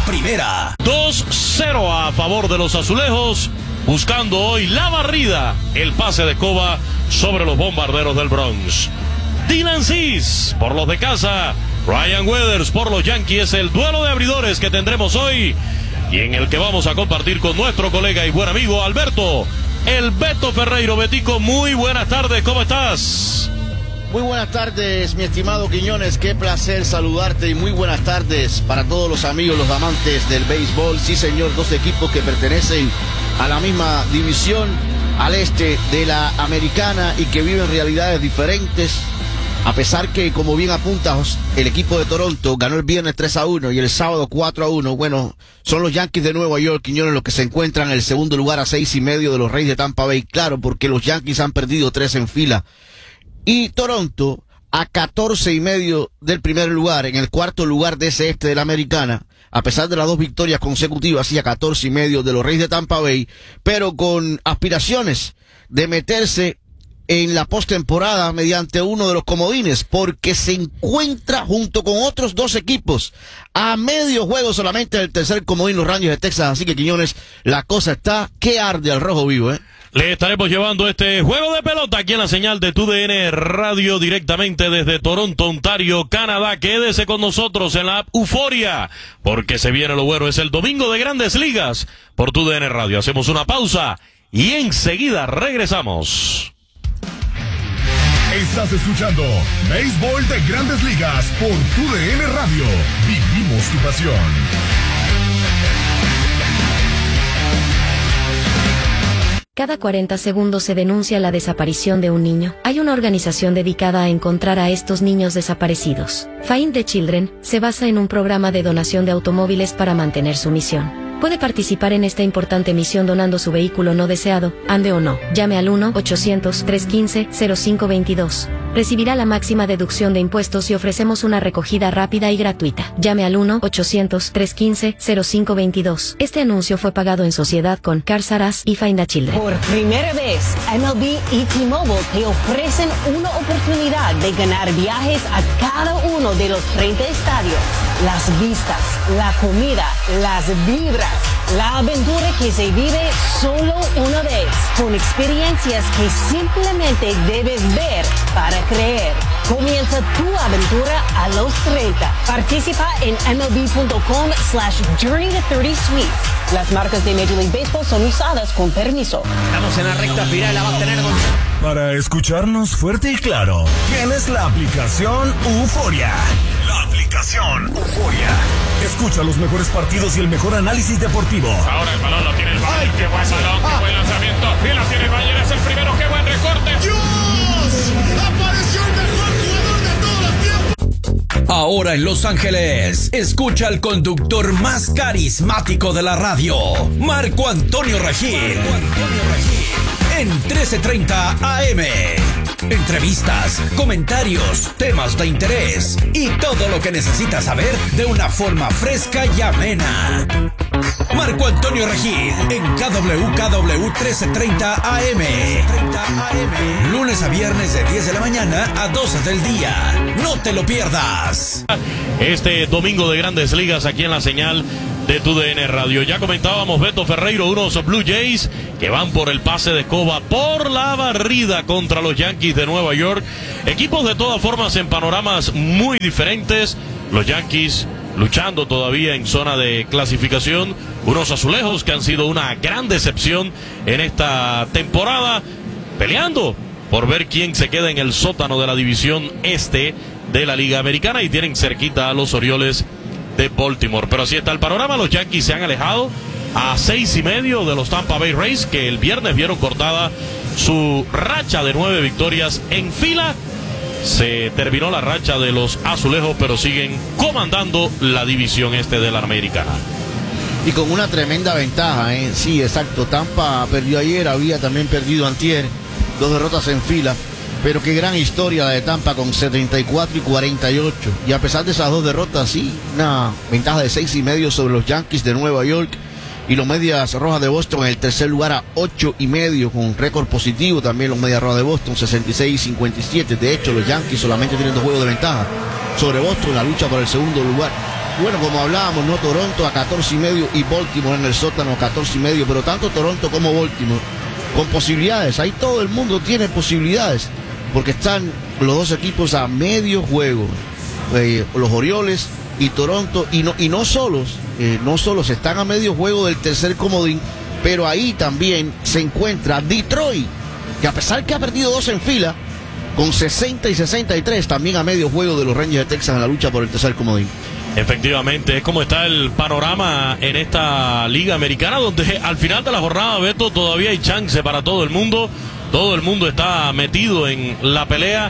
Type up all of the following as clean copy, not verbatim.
primera. 2-0 a favor de los azulejos, buscando hoy la barrida, el pase de escoba sobre los bombarderos del Bronx. Dylan Cease por los de casa, Ryan Weathers por los Yankees, el duelo de abridores que tendremos hoy y en el que vamos a compartir con nuestro colega y buen amigo Alberto, el Beto Ferreiro. Betico, muy buenas tardes, ¿cómo estás? Muy buenas tardes, mi estimado Quiñones, qué placer saludarte y muy buenas tardes para todos los amigos, los amantes del béisbol. Sí, señor, dos equipos que pertenecen a la misma división al este de la americana y que viven realidades diferentes. A pesar que, como bien apuntas, el equipo de Toronto ganó el viernes 3-1 y el sábado 4-1. Bueno, son los Yankees de Nueva York, Quiñones, los que se encuentran en el segundo lugar a 6.5 de los Reyes de Tampa Bay. Claro, porque los Yankees han perdido 3 en fila. Y Toronto a 14.5 del primer lugar, en el cuarto lugar de ese este de la americana, a pesar de las 2 victorias consecutivas, y a 14.5 de los Reyes de Tampa Bay, pero con aspiraciones de meterse en la postemporada mediante uno de los comodines, porque se encuentra junto con otros 2 equipos a medio juego solamente del tercer comodín, los Rangers de Texas. Así que, Quiñones, la cosa está que arde al rojo vivo, ¿eh? Le estaremos llevando este juego de pelota aquí en la señal de TUDN Radio directamente desde Toronto, Ontario, Canadá. Quédese con nosotros en la Euforia, porque se viene lo bueno. Es el domingo de Grandes Ligas por TUDN Radio. Hacemos una pausa y enseguida regresamos. Estás escuchando Béisbol de Grandes Ligas por TUDN Radio. Vivimos tu pasión. Cada 40 segundos se denuncia la desaparición de un niño. Hay una organización dedicada a encontrar a estos niños desaparecidos. Find the Children se basa en un programa de donación de automóviles para mantener su misión. Puede participar en esta importante misión donando su vehículo no deseado, ande o no. Llame al 1-800-315-0522. Recibirá la máxima deducción de impuestos y ofrecemos una recogida rápida y gratuita. Llame al 1-800-315-0522. Este anuncio fue pagado en sociedad con Cars R Us y Find the Children. Por primera vez, MLB y T-Mobile te ofrecen una oportunidad de ganar viajes a cada uno de los 30 estadios. Las vistas, la comida, las vibras, la aventura que se vive solo una vez, con experiencias que simplemente debes ver para creer. Comienza tu aventura a los 30. Participa en MLB.com/Journey to 30 Suites. Las marcas de Major League Baseball son usadas con permiso. Estamos en la recta final, la va a tener. Para escucharnos fuerte y claro, tienes la aplicación Euforia. La aplicación Euforia. Escucha los mejores partidos y el mejor análisis deportivo. Ahora el balón lo tiene el Bayern. ¡Qué buen balón! ¡Qué buen lanzamiento! ¡Y la tiene el Bayern! ¡Es el primero! ¡Qué buen recorte! ¡Dios! ¡Apareció el mejor jugador de todos los tiempos! Ahora en Los Ángeles, escucha al conductor más carismático de la radio, Marco Antonio Regil. En 1330 AM. Entrevistas, comentarios, temas de interés y todo lo que necesitas saber de una forma fresca y amena. Marco Antonio Regil en KWKW 1330 AM. Lunes a viernes de 10 de la mañana a 12 del día. No te lo pierdas. Este domingo de Grandes Ligas aquí en la señal de TUDN Radio. Ya comentábamos, Beto Ferreiro, unos Blue Jays que van por el pase de escoba, por la barrida contra los Yankees de Nueva York. Equipos de todas formas en panoramas muy diferentes. Los Yankees luchando todavía en zona de clasificación. Unos azulejos que han sido una gran decepción en esta temporada, peleando por ver quién se queda en el sótano de la división este de la Liga Americana, y tienen cerquita a los Orioles de Baltimore. Pero así está el panorama. Los Yankees se han alejado a 6.5 de los Tampa Bay Rays, que el viernes vieron cortada su racha de 9 victorias en fila. Se terminó la racha de los azulejos, pero siguen comandando la división este de la Americana. Y con una tremenda ventaja, ¿eh? Sí, exacto. Tampa perdió ayer, había también perdido antier, 2 derrotas en fila. Pero qué gran historia la de Tampa con 74 y 48. Y a pesar de esas 2 derrotas, sí, una ventaja de 6.5 sobre los Yankees de Nueva York. Y los Medias Rojas de Boston en el tercer lugar a 8.5, con récord positivo también los Medias Rojas de Boston, 66 y 57. De hecho, los Yankees solamente tienen 2 juegos de ventaja sobre Boston en la lucha por el segundo lugar. bueno, como hablábamos, ¿no? Toronto a 14.5 y Baltimore en el sótano a 14.5, pero tanto Toronto como Baltimore con posibilidades. Ahí todo el mundo tiene posibilidades, porque están los dos equipos a medio juego, los Orioles y Toronto, y no solos están a medio juego del tercer comodín, pero ahí también se encuentra Detroit, que a pesar que ha perdido 2 en fila, con 60 y 63, también a medio juego de los Rangers de Texas en la lucha por el tercer comodín. Efectivamente, es como está el panorama en esta liga americana, donde al final de la jornada, Beto, todavía hay chance para todo el mundo. Todo el mundo está metido en la pelea.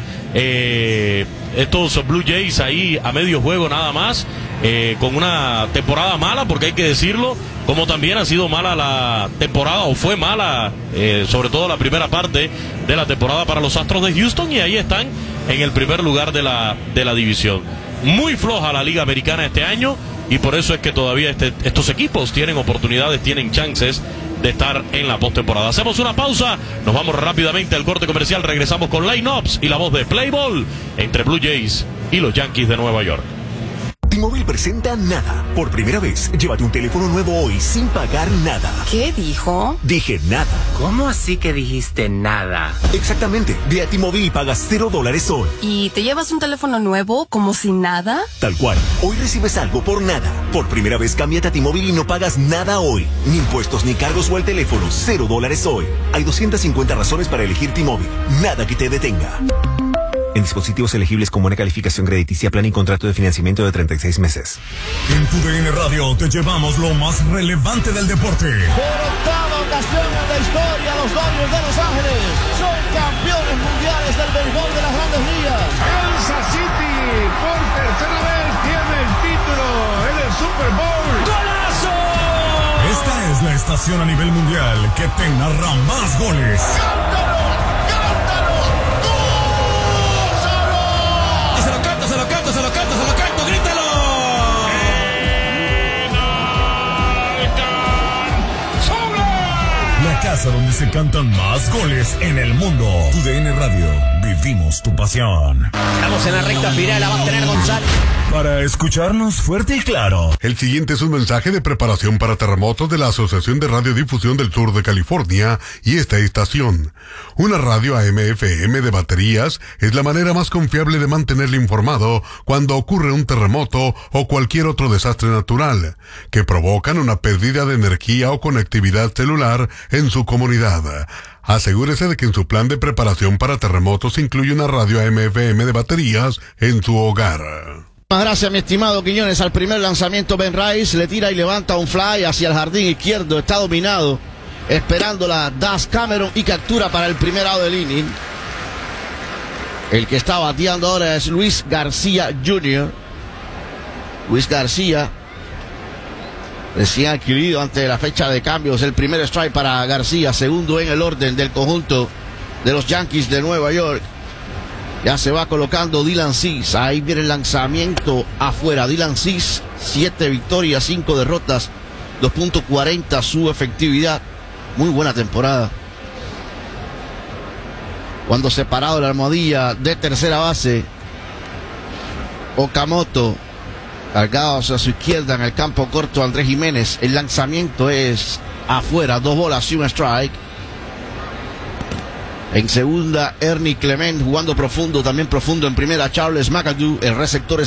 Estos Blue Jays ahí a medio juego nada más, con una temporada mala, porque hay que decirlo, como también ha sido mala la temporada, o fue mala, sobre todo la primera parte de la temporada para los Astros de Houston, y ahí están en el primer lugar de la división. Muy floja la liga americana este año, y por eso es que todavía estos equipos tienen oportunidades, tienen chances de estar en la postemporada. Hacemos una pausa, nos vamos rápidamente al corte comercial, regresamos con Line-Ups y la voz de Play Ball entre Blue Jays y los Yankees de Nueva York. T-Mobile presenta Nada. Por primera vez, llévate un teléfono nuevo hoy sin pagar nada. ¿Qué dijo? Dije nada. ¿Cómo así que dijiste nada? Exactamente. Ve a T-Mobile y pagas $0 hoy. ¿Y te llevas un teléfono nuevo como si nada? Tal cual. Hoy recibes algo por nada. Por primera vez, cámbiate a T-Mobile y no pagas nada hoy. Ni impuestos, ni cargos o el teléfono. $0 hoy. Hay 250 razones para elegir T-Mobile. Nada que te detenga. En dispositivos elegibles con buena calificación crediticia, plan y contrato de financiamiento de 36 meses. En TUDN Radio te llevamos lo más relevante del deporte. Por octava ocasión en la historia, los Dodgers de Los Ángeles son campeones mundiales del béisbol de las Grandes Ligas. Kansas City por tercera vez tiene el título en el Super Bowl. ¡Golazo! Esta es la estación a nivel mundial que te narra más goles. Se lo canto, grítalo. La casa donde se cantan más goles en el mundo. TUDN Radio, vivimos tu pasión. Estamos en la recta final, la va a tener González. Para escucharnos fuerte y claro. El siguiente es un mensaje de preparación para terremotos de la Asociación de Radiodifusión del Sur de California y esta estación. Una radio AM/FM de baterías es la manera más confiable de mantenerle informado cuando ocurre un terremoto o cualquier otro desastre natural que provocan una pérdida de energía o conectividad celular en su comunidad. Asegúrese de que en su plan de preparación para terremotos incluye una radio AM/FM de baterías en su hogar. Gracias, mi estimado Quiñones. Al primer lanzamiento, Ben Rice le tira y levanta un fly hacia el jardín izquierdo. Está dominado, esperando la Das Cameron y captura para el primer out del inning. El que está bateando ahora es Luis García Jr. Luis García, recién adquirido antes de la fecha de cambios. El primer strike para García, segundo en el orden del conjunto de los Yankees de Nueva York. Ya se va colocando Dylan Cease. Ahí viene el lanzamiento afuera. Dylan Cease, 7 victorias, 5 derrotas, 2.40 su efectividad. Muy buena temporada. Cuando separado la almohadilla de tercera base, Okamoto, cargado hacia su izquierda en el campo corto, Andrés Jiménez. El lanzamiento es afuera, 2 bolas y un strike. En segunda, Ernie Clement jugando profundo, también profundo en primera, Charles McAdoo. El receptor es